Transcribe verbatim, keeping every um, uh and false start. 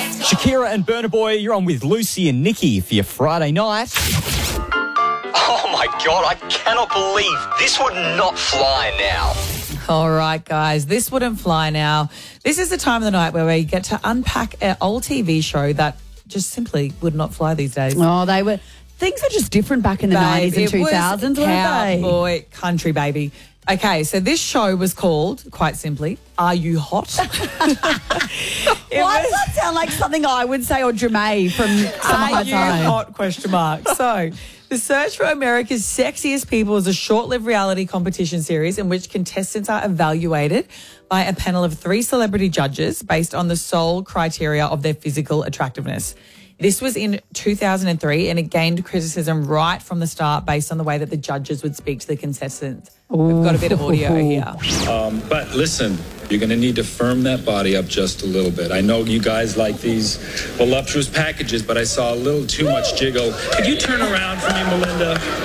Shakira and Burna Boy, you're on with Lucy and Nikki for your Friday night. Oh my God, I cannot believe this would not fly now. All right, guys, this wouldn't fly now. This is the time of the night where we get to unpack an old T V show that just simply would not fly these days. Oh, they were... Things were just different back in the Babe, nineties and it two thousands, was weren't they? Cowboy country, baby. Okay, so this show was called, quite simply, Are You Hot? Why does that sound like something I would say, or Jermaine from Summer Are Heights you High? hot? Question mark. So, the search for America's sexiest people is a short-lived reality competition series in which contestants are evaluated by a panel of three celebrity judges based on the sole criteria of their physical attractiveness. This was in two thousand three and it gained criticism right from the start based on the way that the judges would speak to the contestants. We've got a bit of audio here. Um, but listen, you're going to need to firm that body up just a little bit. I know you guys like these voluptuous packages, but I saw a little too much jiggle. Could you turn around for me, Melinda?